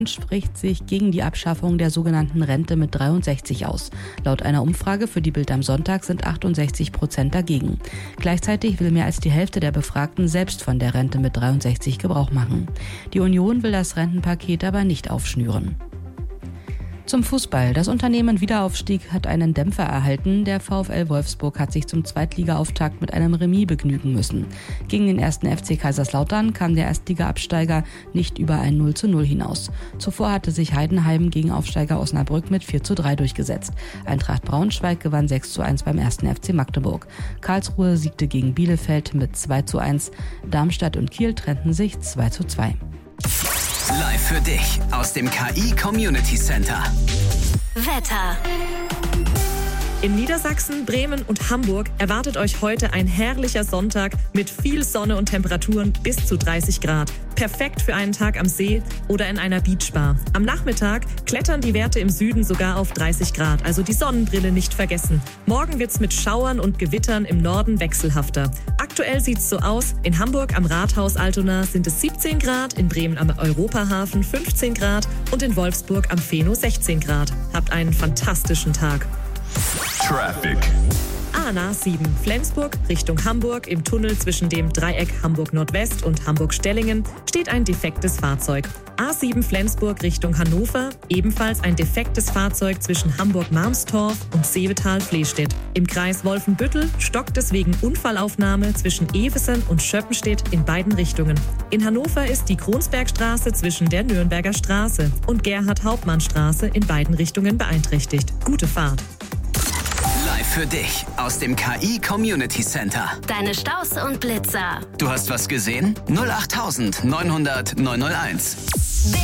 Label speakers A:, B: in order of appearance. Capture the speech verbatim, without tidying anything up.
A: spricht sich gegen die Abschaffung der sogenannten Rente mit dreiundsechzig aus. Laut einer Umfrage für die Bild am Sonntag sind achtundsechzig Prozent dagegen. Gleichzeitig will mehr als die Hälfte der Befragten selbst von der Rente mit dreiundsechzig Gebrauch machen. Die Union will das Rentenpaket aber nicht aufschnüren. Zum Fußball. Das Unternehmen Wiederaufstieg hat einen Dämpfer erhalten. Der VfL Wolfsburg hat sich zum Zweitliga-Auftakt mit einem Remis begnügen müssen. Gegen den ersten F C Kaiserslautern kam der Erstliga-Absteiger nicht über ein null zu null hinaus. Zuvor hatte sich Heidenheim gegen Aufsteiger Osnabrück mit vier zu drei durchgesetzt. Eintracht Braunschweig gewann sechs zu eins beim ersten F C Magdeburg. Karlsruhe siegte gegen Bielefeld mit zwei zu eins. Darmstadt und Kiel trennten sich zwei zu zwei.
B: Live für dich aus dem K I Community Center.
C: Wetter.
D: In Niedersachsen, Bremen und Hamburg erwartet euch heute ein herrlicher Sonntag mit viel Sonne und Temperaturen bis zu dreißig Grad. Perfekt für einen Tag am See oder in einer Beachbar. Am Nachmittag klettern die Werte im Süden sogar auf dreißig Grad, also die Sonnenbrille nicht vergessen. Morgen wird's mit Schauern und Gewittern im Norden wechselhafter. Aktuell sieht's so aus: in Hamburg am Rathaus Altona sind es siebzehn Grad, in Bremen am Europahafen fünfzehn Grad und in Wolfsburg am Feno sechzehn Grad. Habt einen fantastischen Tag.
B: Traffic.
D: A N A sieben Flensburg Richtung Hamburg. Im Tunnel zwischen dem Dreieck Hamburg-Nordwest und Hamburg-Stellingen steht ein defektes Fahrzeug. A sieben Flensburg Richtung Hannover, ebenfalls ein defektes Fahrzeug zwischen Hamburg-Marmstorf und Seevetal-Flehstedt. Im Kreis Wolfenbüttel stockt es wegen Unfallaufnahme zwischen Evesen und Schöppenstedt in beiden Richtungen. In Hannover ist die Kronsbergstraße zwischen der Nürnberger Straße und Gerhard-Hauptmann-Straße in beiden Richtungen beeinträchtigt. Gute Fahrt.
B: Live für dich aus dem K I Community Center.
C: Deine Staus und Blitzer.
B: Du hast was gesehen? null acht neun null null neun null eins.